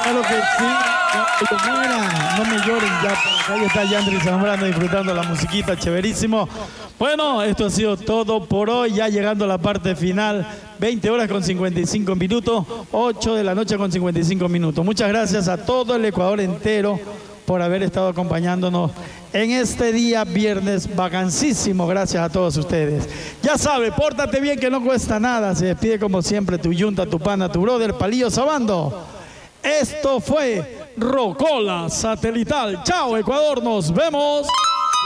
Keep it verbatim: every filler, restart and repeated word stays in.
Claro que sí. Mira, no me lloren ya. Por acá está Yandri Zambrano disfrutando la musiquita, chéverísimo. Bueno, esto ha sido todo por hoy, ya llegando a la parte final. veinte horas con cincuenta y cinco minutos, ocho de la noche con cincuenta y cinco minutos. Muchas gracias a todo el Ecuador entero por haber estado acompañándonos en este día viernes vacancísimo. Gracias a todos ustedes. Ya sabe, pórtate bien que no cuesta nada. Se despide como siempre tu yunta, tu pana, tu brother, Palillo Sabando. Esto fue Rocola Satelital. Chao, Ecuador, nos vemos.